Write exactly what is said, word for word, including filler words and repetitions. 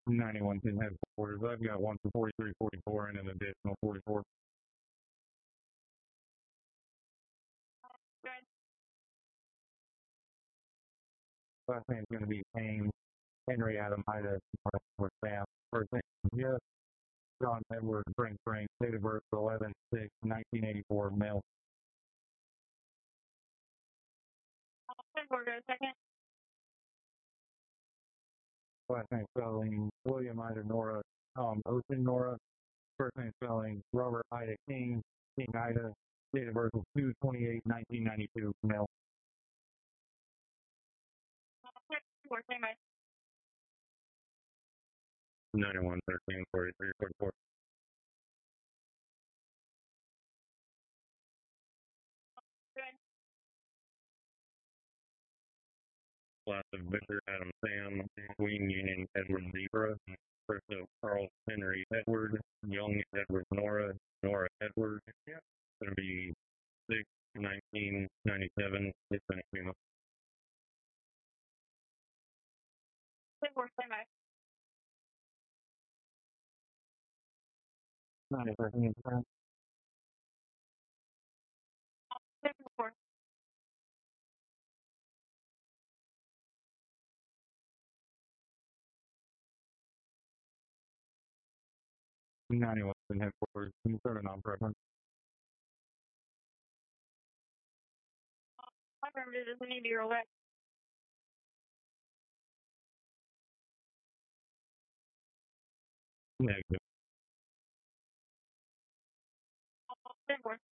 ninety-one ten headquarters. I've got one for forty-three forty-four and an additional forty-four. Good. Last name's going to be Payne, Henry Adam Ida, or Sam. First name, Jeff, John Edward, Frank Frank, date of birth eleven six nineteen eighty-four, male. Headquarters, second. Last name spelling William Ida Nora, Tom Ocean Nora. First name spelling Robert Ida King, King Ida. Date of birth two twenty-eight nineteen ninety-two, male. Headquarters, same way. ninety-one thirteen forty-three forty-four. Good. Class of Victor Adam Sam, Queen Union Edward Zebra. First of Carl Henry Edward, Young Edward Nora, Nora Edward. It's going to be six nineteen ninety-seven. It's been a female. Headquarters, same way. ninety thirteen percent. Headquarters. ninety-one headquarters. Can you start a non-preference? Affirmative, does need to be rolled back. Negative. Headquarters.